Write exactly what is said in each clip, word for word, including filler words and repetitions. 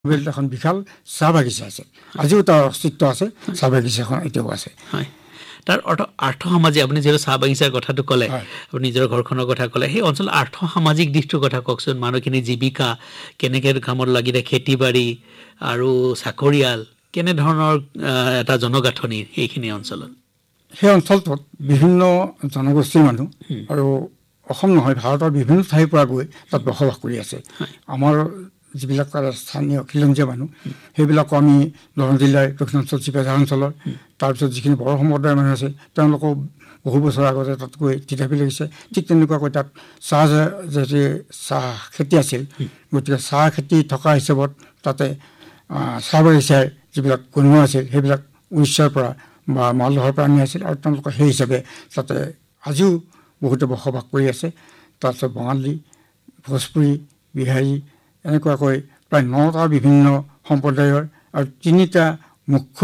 এখন বিশাল চাহ বাগিচা আছে, আজিও তাৰ অস্তিত্ব আছে, চাহ বাগিচাখন এতিয়াও আছে। হয়, তাৰ অৰ্থ আৰ্থ সামাজিক, আপুনি যিহেতু চাহ বাগিচাৰ কথাটো ক'লে, আপুনি নিজৰ ঘৰখনৰ কথা ক'লে, সেই অঞ্চলৰ আৰ্থ সামাজিক দিশটোৰ কথা কওকচোন। মানুহখিনি জীৱিকা কেনেকৈ কামত লাগি থাকে, খেতি বাৰী আৰু চাকৰিয়াল, কেনেধৰণৰ এটা জনগাঁথনি সেইখিনি অঞ্চলত? সেই অঞ্চলটোত বিভিন্ন জনগোষ্ঠীৰ মানুহ আৰু অসম নহয় ভাৰতৰ বিভিন্ন ঠাইৰ পৰা গৈ তাত বসবাস কৰি আছে। আমাৰ যিবিলাক স্থানীয় খিলঞ্জীয়া মানুহ সেইবিলাকো আমি দৰং জিলাৰ দক্ষিণাঞ্চল চিপাঝাৰ অঞ্চলৰ, তাৰপিছত যিখিনি বড়ো সম্প্ৰদায়ৰ মানুহ আছে তেওঁলোকো বহু বছৰ আগতে তাত গৈ থিতাপি লাগিছে। ঠিক তেনেকুৱাকৈ তাত চাহ যদি চাহ খেতি আছিল, গতিকে চাহ খেতি থকা হিচাপত তাতে চাহ বাগিচাৰ যিবিলাক কনুৱা আছিল সেইবিলাক উৰিষ্যাৰ পৰা বা মালদহৰ পৰা আনি আছিল, আৰু তেওঁলোকে সেই হিচাপে তাতে আজিও বহুতে বসবাস কৰি আছে। তাৰপিছত বঙালী, ভোজপুৰী, বিহাৰী, এনেকুৱাকৈ প্ৰায় নটা বিভিন্ন সম্প্ৰদায়ৰ আৰু তিনিটা মুখ্য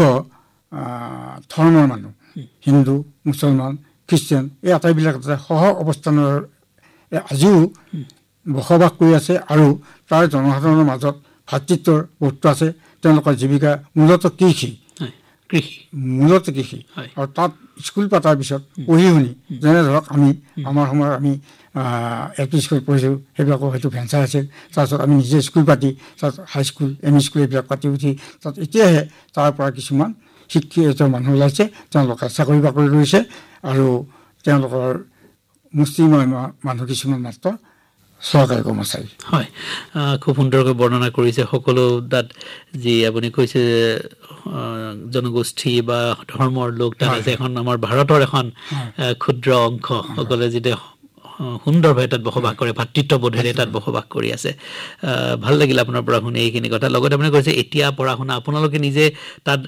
ধৰ্মৰ মানুহ, হিন্দু, মুছলমান, খ্ৰীষ্টিয়ান, এই আটাইবিলাক সহ অৱস্থানৰ আজিও বসবাস কৰি আছে। আৰু তাৰ জনসাধাৰণৰ মাজত ভাতৃত্বৰ বোধটো আছে। তেওঁলোকৰ জীৱিকা মূলতঃ কৃষি, কৃষি মূলতঃ কৃষি। আৰু তাত স্কুল পাতাৰ পিছত পঢ়ি শুনি, যেনে ধৰক আমি আমাৰ সময়ত আমি এল পি স্কুল পঢ়িছোঁ, সেইবিলাকো হয়তো ভেঞ্চাৰ আছিল। তাৰপিছত আমি নিজে স্কুল পাতি তাত হাইস্কুল, এম ই স্কুল এইবিলাক পাতি উঠি তাত এতিয়াহে তাৰ পৰা কিছুমান শিক্ষিত মানুহ ওলাইছে, তেওঁলোকে চাকৰি বাকৰি লৈছে, আৰু তেওঁলোকৰ মুষ্টিময় মানুহ কিছুমান মাত্ৰ চৰকাৰী কৰ্মচাৰী। হয়, খুব সুন্দৰকৈ বৰ্ণনা কৰিছে সকলো তাত যি আপুনি কৈছে জনগোষ্ঠী বা ধৰ্মৰ লোক তাত আছে। এখন আমাৰ ভাৰতৰ এখন ক্ষুদ্ৰ অংশ, সকলে যেতিয়া সুন্দৰভাৱে তাত বসবাস কৰে, ভাতৃত্ববোধেৰে তাত বসবাস কৰি আছে। ভাল লাগিল আপোনাৰ পৰা শুনি এইখিনি কথা। লগতে আপুনি কৈছে এতিয়া পঢ়া শুনা আপোনালোকে নিজে তাত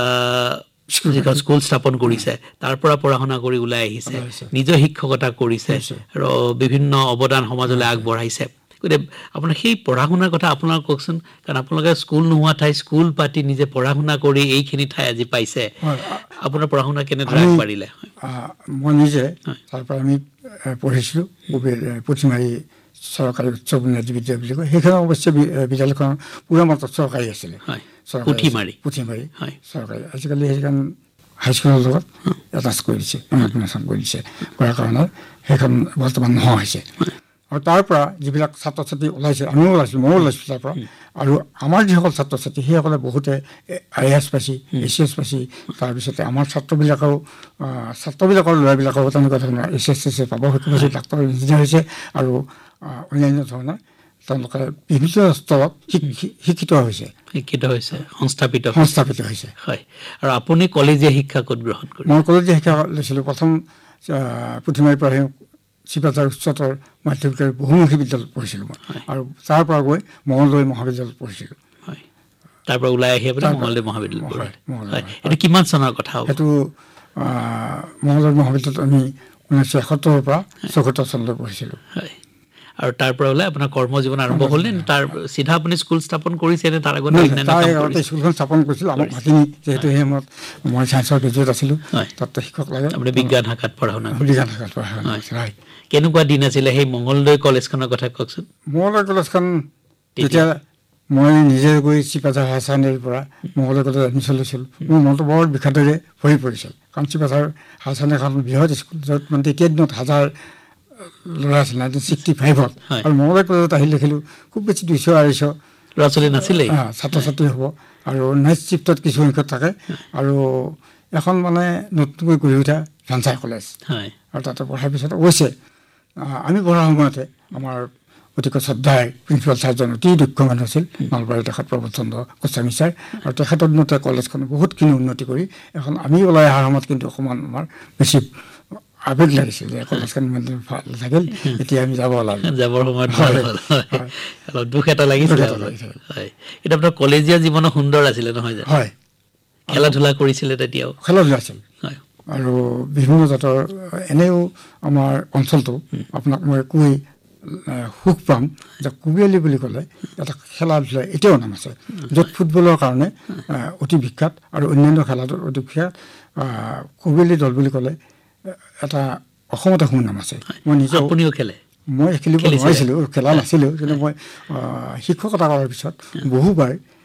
যিখন স্কুল স্থাপন কৰিছে তাৰ পৰা পঢ়া শুনা কৰি ওলাই আহিছে, নিজৰ শিক্ষকতা কৰিছে আৰু বিভিন্ন অৱদান সমাজলৈ আগবঢ়াইছে। গতিকে আপোনাৰ সেই পঢ়া শুনাৰ কথা আপোনালোকে কওকচোন, কাৰণ আপোনালোকে স্কুল নোহোৱা ঠাই স্কুল পাতি নিজে পঢ়া শুনা কৰি এইখিনি ঠাই আজি পাইছে। আপোনাৰ পঢ়া শুনা কেনেদৰে আগবাঢ়িলে? মই নিজে তাৰ পৰা আমি পঢ়িছিলোঁ পুথিমাৰী চৰকাৰী উচ্চ বুনিয়াদী বিদ্যালয় বুলি কয়। সেইখন অৱশ্যে বিদ্যালয়খন পুৰা মাত্ৰাত চৰকাৰী আছিলে, পুথিমাৰী পুথিমাৰী চৰকাৰী। আজিকালি সেইখন হাইস্কুলৰ লগত এটাচ কৰি দিছে, অনুসন্ধান কৰি দিছে, কৰাৰ কাৰণে সেইখন বৰ্তমান নোহোৱা হৈছে। আৰু তাৰ পৰা যিবিলাক ছাত্ৰ ছাত্ৰী ওলাইছে, আমিও ওলাইছিলোঁ, ময়ো ওলাইছোঁ তাৰ পৰা। আৰু আমাৰ যিসকল ছাত্ৰ ছাত্ৰী সেইসকলে বহুতে আই এ এছ পাইছে, এ চি এছ পাইছে। তাৰপিছতে আমাৰ ছাত্ৰবিলাকেও ছাত্ৰবিলাকৰ ল'ৰাবিলাকেও তেনেকুৱা ধৰণৰ এইচ এছ চি পাব সক্ষম হৈছে, ডাক্তৰ ইঞ্জিনিয়াৰ হৈছে, আৰু অন্যান্য ধৰণৰ তেওঁলোকে বিভিন্ন স্তৰত শিক্ষিত হৈছে শিক্ষিত হৈছে সংস্থাপিত সংস্থাপিত হৈছে। হয়, আৰু আপুনি কলেজীয়া শিক্ষা ক'ত গ্ৰহণ কৰিলে? মই কলেজীয়া শিক্ষা লৈছিলোঁ প্ৰথম পুথিমাৰীৰ পৰা চিপাঝাৰ উচ্চতৰ মাধ্যমিক বহুমুখী বিদ্যালয়ত পঢ়িছিলোঁ মই, আৰু তাৰ পৰা গৈ মঙলদৈ মহাবিদ্যালয়ত পঢ়িছিলোঁ। হয়, তাৰ পৰা ওলাই আহি আপুনি মঙলদৈ মহাবিদ্যালয়ত পঢ়িলে। এইটো কিমান চনৰ কথা হ'ব? সেইটো মঙলদৈ মহাবিদ্যালয়ত আমি ঊনৈছশ এসত্তৰৰ পৰা চৌসত্তৰ চনলৈ পঢ়িছিলোঁ। হয়, আৰু তাৰ পৰা ওলাই আপোনাৰ কৰ্মজীৱন আৰম্ভ হ'ল নে? তাৰ চিধা আপুনি স্কুল স্থাপন কৰিছে নে তাৰ আগতে? তাৰ আগতে স্কুলখন স্থাপন কৰিছিলোঁ। আমাক মাতিনি, যিহেতু সেই সময়ত মই ছায়েন্সৰ গ্ৰেজুৱেট আছিলোঁ, তাতে শিক্ষক লাগে। আপুনি বিজ্ঞান শাখাত পঢ়া শুনা বিজ্ঞান শাখাত পঢ়া শুনা কৰিছিলোঁ। হয়, কেনেকুৱা দিন আছিলে সেই মঙলদৈ কলেজখনৰ কথা কওকচোন? মঙলদৈ কলেজখন তেতিয়া মই নিজে গৈ চিপাঝাৰ হায়াৰ ছেকেণ্ডেৰীৰ পৰা মঙলদৈ কলেজত এডমিশ্যন লৈছিলোঁ। মোৰ মনটো বৰ বিষাদেৰে ভৰি পৰিছিল, কাৰণ চিপাঝাৰ হায়াৰ ছেকেণ্ডেৰীখন বৃহৎ স্কুল, য'ত মানে তেতিয়া দিনত হাজাৰ ল'ৰা আছিল, নাইনটিন ছিক্সটি ফাইভত। আৰু মঙলদৈ কলেজত আহি দেখিলোঁ খুব বেছি দুইশ আঢ়ৈশ ল'ৰা ছোৱালী নাছিলে, ছাত্ৰ ছাত্ৰী হ'ব, আৰু নাইট শ্বিফ্টত কিছু সংখ্যক থাকে, আৰু এখন মানে নতুনকৈ গঢ়ি উঠা ভেঞ্চাৰ কলেজ। আৰু তাতে পঢ়াৰ পিছত অৱশ্যে আমি পঢ়াৰ সময়তে আমাৰ অতিকৈ শ্ৰদ্ধাৰ প্ৰিন্সিপাল ছাৰজন অতি দক্ষ মানুহ আছিল, নলবাৰীৰ তেখেত প্ৰবোধ চন্দ্ৰ গোস্বামী ছাৰ। আৰু তেখেতৰ দিনতে কলেজখন বহুতখিনি উন্নতি কৰি এখন আমি ওলাই অহাৰ সময়ত কিন্তু অকণমান আমাৰ বেছি আবেগ লাগিছিল যে কলেজখন ইমান ভাল থাকিল, এতিয়া আমি যাব লাগে, যাবৰ সময়ত অলপ দুখ এটা লাগিছিল। হয়, এতিয়া আপোনাৰ কলেজীয়া জীৱনো সুন্দৰ আছিলে নহয় জানো? হয়, খেলা ধূলা কৰিছিলে তেতিয়াও? খেলা ধূলা আছিল, আৰু বিভিন্ন জাতৰ এনেও আমাৰ অঞ্চলটো আপোনাক মই কৈ সুখ পাম যে কুবিয়ালি বুলি ক'লে এটা খেলা ধূলা এতিয়াও নাম আছে, য'ত ফুটবলৰ কাৰণে অতি বিখ্যাত আৰু অন্যান্য খেলাটো অতি বিখ্যাত। কুবিয়ালি দল বুলি ক'লে এটা অসমতে সুনাম আছে। মই নিজে আপুনিও খেলে? মই খেলিব নোৱাৰিছিলোঁ, খেলা নাছিলোঁ, কিন্তু মই শিক্ষকতা কৰাৰ পিছত বহুবাৰ